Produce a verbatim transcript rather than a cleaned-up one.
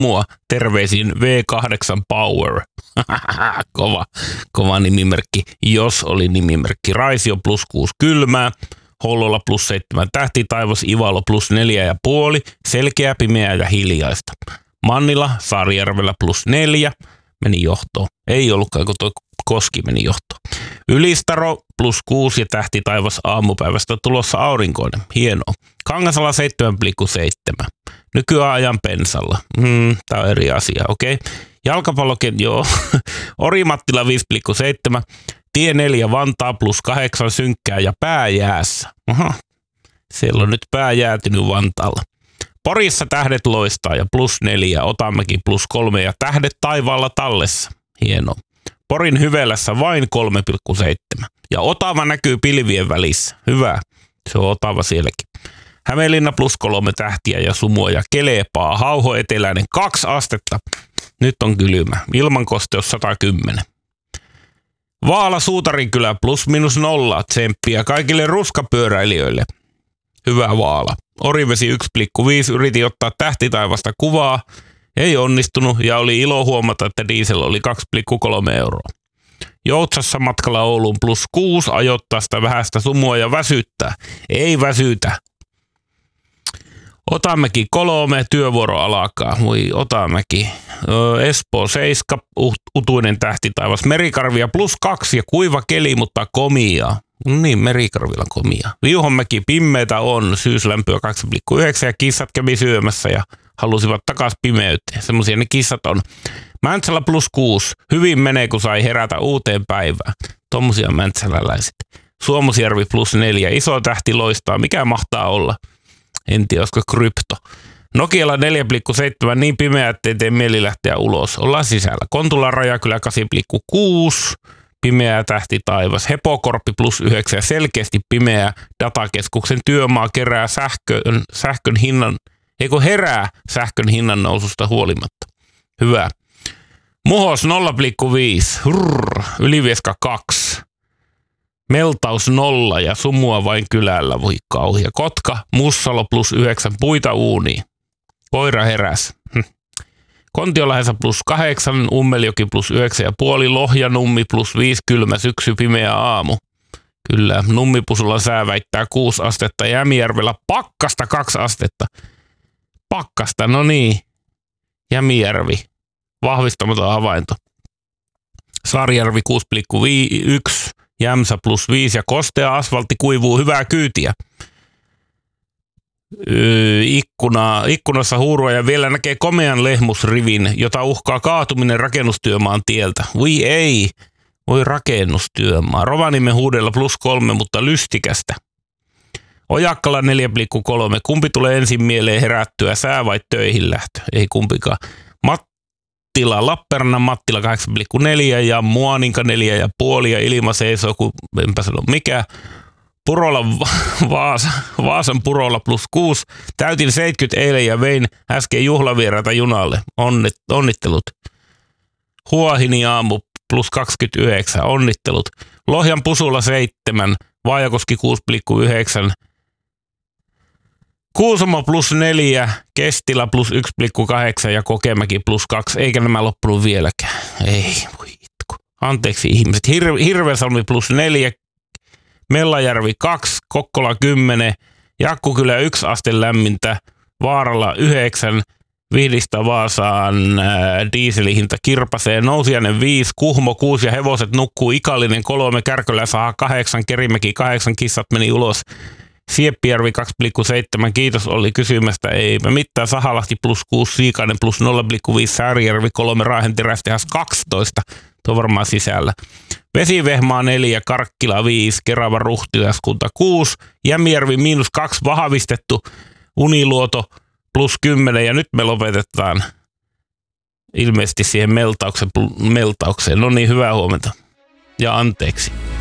mua. Terveisin V kahdeksan Power. kova, kova nimimerkki, jos oli nimimerkki. Raisio plus kuusi kylmää. Hollola plus seitsemän tähti, Taivas Ivalo plus neljä ja puoli, selkeä, pimeää ja hiljaista. Mannila, Saarijärvellä plus neljä, meni johtoon. Ei ollutkaan, kun tuo Koski meni johtoon. Ylistaro plus kuusi ja tähti, Taivas aamupäivästä tulossa aurinkoinen. Hienoa. Kangasala seitsemän pilkku seitsemän. Nykyään ajan pensalla. Hmm, tää on eri asia, okei. Okay. Jalkapallokin, joo. Orimattila viisi pilkku seitsemän. Tie neljä Vantaa plus kahdeksan synkkää ja pääjäässä. Aha. Siellä on nyt pää jäätynyt Vantaalla. Porissa tähdet loistaa ja plus neljä, Otamäki plus kolme ja tähdet taivaalla tallessa. Hienoa. Porin Hyvelässä vain kolme pilkku seitsemän. Ja Otava näkyy pilvien välissä. Hyvä. Se on Otava sielläkin. Hämeenlinna plus kolme tähtiä ja sumua ja Kelepaa. Hauho eteläinen kaksi astetta. Nyt on kylmä. Ilmankosteus sata kymmenen. Vaala Suutarinkylä plus minus nolla, tsemppiä kaikille ruskapyöräilijöille. Hyvä Vaala. Orivesi yksi pilkku viisi, yritin ottaa tähtitaivasta kuvaa. Ei onnistunut ja oli ilo huomata, että diesel oli kaksi pilkku kolme euroa. Joutsassa matkalla Ouluun plus kuusi, ajoittaa sitä vähäistä sumua ja väsyttää. Ei väsytä. Otamäki kolme, työvuoro alkaa. Voi Otamäki. Espoo seiska, utuinen tähtitaivas. Merikarvia plus kaksi ja kuiva keli, mutta komia. No niin, Merikarvilla komia. Viuhonmäki pimmeitä on, syyslämpöä kaksi pilkku yhdeksän ja kissat kävi syömässä ja halusivat takas pimeyteen. Semmoisia ne kissat on. Mäntsälä plus kuusi. Hyvin menee, kun sai herätä uuteen päivään. Tommosia mäntsäläläiset. Suomusjärvi plus neljä. Iso tähti loistaa. Mikä mahtaa olla? En tiedä, olisiko krypto. Nokialla neljä pilkku seitsemän, niin pimeä, ettei tee mieli lähteä ulos. Ollaan sisällä. Kontulan Rajakylä kahdeksan pilkku kuusi. Pimeä tähti taivas. Hepokorppi plus yhdeksän. Selkeästi pimeä. Datakeskuksen työmaa kerää sähkön, sähkön hinnan, eikö herää sähkön hinnan noususta huolimatta. Hyvä. Muhos nolla pilkku viisi. Hurr. Ylivieska kaksi. Meltaus nolla ja sumua vain kylällä, voi kauhia. Kotka, Mussalo plus yhdeksän, puita uuniin. Koira heräs. Hm. Kontiolahdensa plus kahdeksan, Ummeljoki plus yhdeksän ja puoli, Lohjanummi plus viisi, kylmä syksy, pimeä aamu. Kyllä, Nummipusulla sää väittää kuusi astetta, Jämijärvellä pakkasta kaksi astetta. Pakkasta, no niin. Jämijärvi, vahvistamaton havainto. Saarijärvi kuusi pilkku yksi. Jämsä plus viisi ja kostea asfaltti kuivuu, hyvää kyytiä. Öö, ikkuna, ikkunassa huurua ja vielä näkee komean lehmusrivin, jota uhkaa kaatuminen rakennustyömaan tieltä. Voi ei, voi rakennustyömaa. Rovaniemen huudella plus kolme, mutta lystikästä. Ojakkala neljä pilkku kolme. Kumpi tulee ensin mieleen herättyä, sää vai töihin lähtö? Ei kumpikaan. Mattila, Lappeenrannan Mattila kahdeksan pilkku neljä ja Muaninka neljä ja puoli ja ilma seisoo, kun enpä sano mikä. Purola, Vaasa, Vaasan Purola plus kuusi. Täytin seitsemänkymmentä eilen ja vein äsken juhlavieraita junalle. Onnit, onnittelut. Huahini aamu plus kaksikymmentäyhdeksän. Onnittelut. Lohjan Pusulla seitsemän. Vaajakoski kuusi pilkku yhdeksän. Kuusamo plus neljä, Kestilä plus yksi pilkku kahdeksan ja Kokemäki plus kaksi. Eikä nämä loppunut vieläkään. Ei, voi itku. Anteeksi ihmiset. Hir- Hirvesalmi plus neljä, Mellajärvi kaksi, Kokkola kymmenen, Jakkukylä yksi aste lämmintä, Vaaralla yhdeksän, Vihdistä Vaasaan ää, diiselihinta kirpasee, Nousiainen viisi, Kuhmo kuusi ja hevoset nukkuu, Ikallinen kolme, Kärkölä saa kahdeksan, Kerimäki kahdeksan, kissat meni ulos. Sieppijärvi kaksi pilkku seitsemän, kiitos Olli kysymästä, ei mitään, Sahalahti plus kuusi, Siikainen plus nolla pilkku viisi, Säärijärvi kolme, Raahen terästehas kaksitoista, tuo varmaan sisällä. Vesivehmaa neljä, Karkkila viisi, Kerava Ruhtilaskunta kuusi, Jämijärvi miinus kaksi, vahvistettu, Uniluoto plus kymmenen ja nyt me lopetetaan ilmeisesti siihen meltauksen, meltaukseen. No niin, hyvää huomenta ja anteeksi.